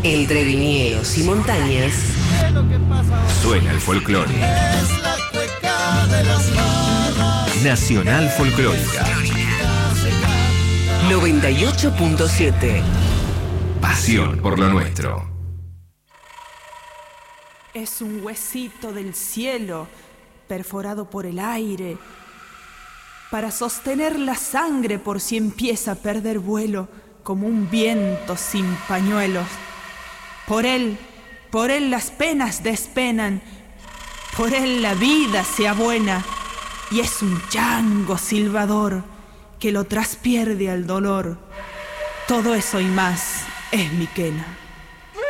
Entre viñedos y montañas suena el folclore. Nacional Folclórica 98.7. Pasión por lo nuestro. Es un huesito del cielo perforado por el aire para sostener la sangre por si empieza a perder vuelo como un viento sin pañuelos. Por él las penas despenan, por él la vida sea buena, y es un chango silbador que lo traspierde al dolor. Todo eso y más es mi quena.